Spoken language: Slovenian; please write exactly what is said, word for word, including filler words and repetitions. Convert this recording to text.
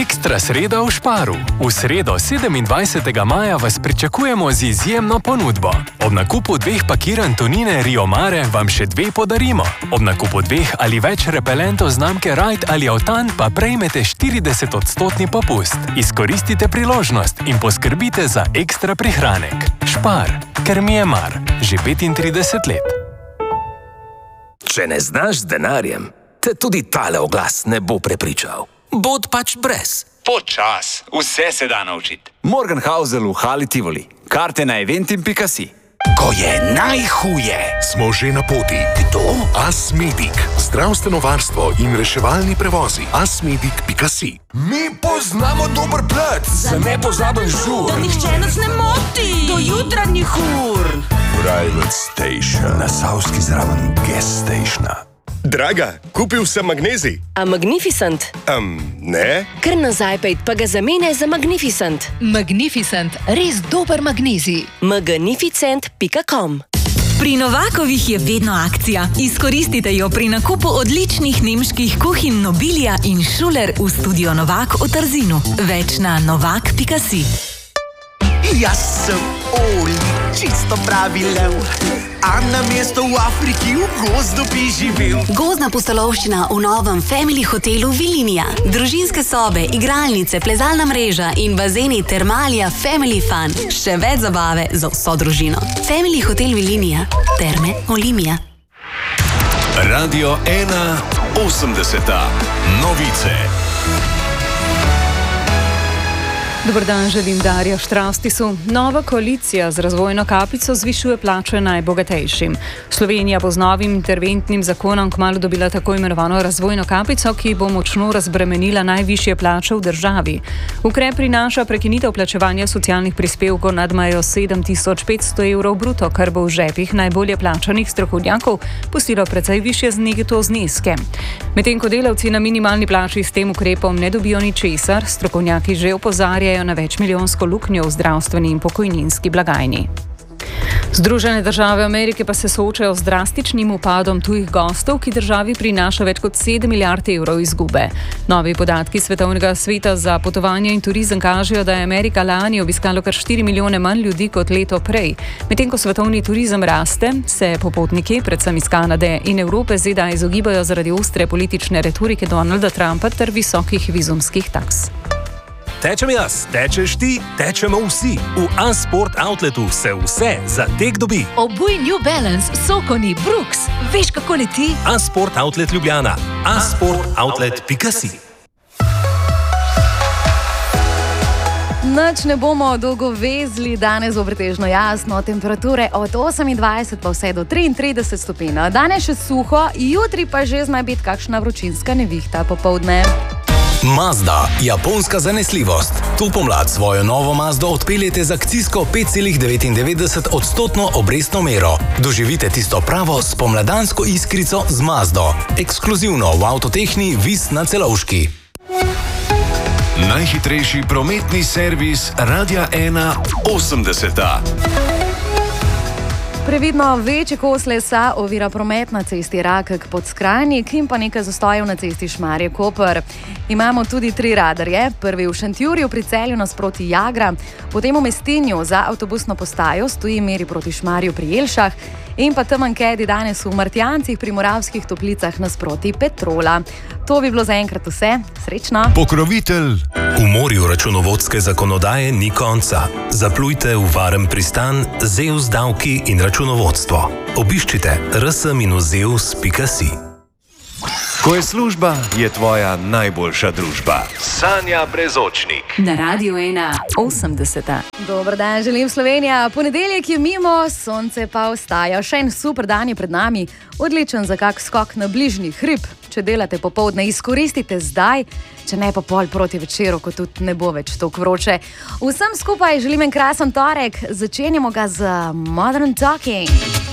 Ekstra sreda v Sparu. V sredo sedemindvajsetega maja vas pričakujemo z izjemno ponudbo. Ob nakupu dveh pakiranj tonine Rio Mare vam še dve podarimo. Ob nakupu dveh ali več repelentov znamke Ride ali Autan pa prejmete štirideset odstotni popust. Izkoristite priložnost in poskrbite za ekstra prihranek. Spar, ker mi je mar. Že petintrideset let. Če ne znaš z denarjem, te tudi tale oglas ne bo prepričal. Bod pač brez. Počas, vse se da naučiti. Morgenhausel v Hali Tivoli. Karte na eventim pika si. Ko je najhuje. Smo že na poti. Kdo? Asmedic. Zdravstveno varstvo in reševalni prevozi. asmedic pika si. Mi poznamo dober plac za nepozaben žur. Da nihče nas ne moti. Do jutranjih ur. Private station. Na Savski zraven gas stationa. Draga, kupil sem magnezij. A Magnificent? Um, ne? Kar na Zajpejt pa ga zamenjaj za Magnificent. Magnificent, res dober magnezij. magnificent pika com. Pri Novakovih je vedno akcija. Izkoristite jo pri nakupu odličnih nemških kuhinj Nobilia in Schuler v studio Novak v Trzinu. Več na novak pika si. Jaz sem Oli, čisto pravi lev, a na mesto v Afriki v gozdu bi živel. Gozdna pustolovščina v novem Family hotelu Vilinija. Družinske sobe, igralnice, plezalna mreža in bazeni Termalija Family Fun. Še več zabave za vso družino. Family hotel Vilinija. Terme Olimija. Radio ena osemdeseta. Novice. Dobar dan, želim Darja Štrastisu. Nova koalicija z razvojno kapico zvišuje plače najbogatejšim. Slovenija bo z novim interventnim zakonom kmalu dobila tako imenovano razvojno kapico, ki bo močno razbremenila najvišje plače v državi. Ukrep prinaša prekinitev plačevanja socialnih prispevkov nad mejo sedem tisoč petsto evrov bruto, kar bo v žepih najbolje plačanih strokovnjakov pustilo precej višje neto zneske. Medtem ko delavci na minimalni plači s tem ukrepom ne dobijo ničesar, strokovnjaki že opozarjajo na večmilijonsko luknjo v zdravstveni in pokojninski blagajni. Združene države Amerike pa se soočajo z drastičnim upadom tujih gostov, ki državi prinaša več kot sedem milijard evrov izgube. Novi podatki Svetovnega sveta za potovanje in turizem kažejo, da je Amerika lani obiskalo kar štiri milijone manj ljudi kot leto prej. Medtem ko svetovni turizem raste, se popotniki, predvsem iz Kanade in Evrope, Z D A izogibajo zaradi ostre politične retorike Donalda Trumpa ter visokih vizumskih taks. Tečem jaz, tečeš ti, tečemo vsi. V A-Sport Outletu se vse za tek dobi. Obuj New Balance, Sokoni, Brooks. Veš, kako leti? A-Sport Outlet Ljubljana. a sport outlet pika si. Nič ne bomo dolgo vezli, danes bo pretežno jasno, temperature od osemindvajset pa vse do triintrideset stopinj. Danes še suho, jutri pa že zna biti kakšna vročinska nevihta popoldne. Mazda, japonska zanesljivost. To pomlad svojo novo Mazdo odpeljete z akcijsko pet celih devetindevetdeset odstotno obrestno mero. Doživite tisto pravo spomladansko iskrico z Mazdo. Ekskluzivno v Avtotehni Vis na Celovški. Najhitrejši prometni servis Radia ena osemdeseta. Previdno, večji kos lesa ovira promet na cesti Rakek-Podskrajnik in pa nekaj zastojev na cesti Šmarje-Koper. Imamo tudi tri radarje, prvi v Šentjurju pri Celju nasproti Jagra, potem v Mestinju za avtobusno postajo stoji meri proti Šmarju pri Jelšah in pa tam ankedi danes v Martjancih pri Moravskih Toplicah nasproti Petrola. To bi bilo zaenkrat vse. Srečno! Pokrovitelj. V morju računovodske zakonodaje ni konca. Zaplujte v varen pristan Zeus davki in računovodstvo. Obiščite r s zeus pika si. Ko je služba, je tvoja najboljša družba. Sanja Brezočnik. Na Radio ena osemdeseta. Dobar dan, želim Slovenija. Ponedeljek je mimo, sonce pa ostaja. Še en super dan je pred nami. Odličen za kak skok na bližnji hrib. Če delate popoldne, izkoristite zdaj, če ne pa pol proti večeru, ko tudi ne bo več toliko vroče. Vsem skupaj želim en krasen torek. Začenjamo ga z Modern Talking.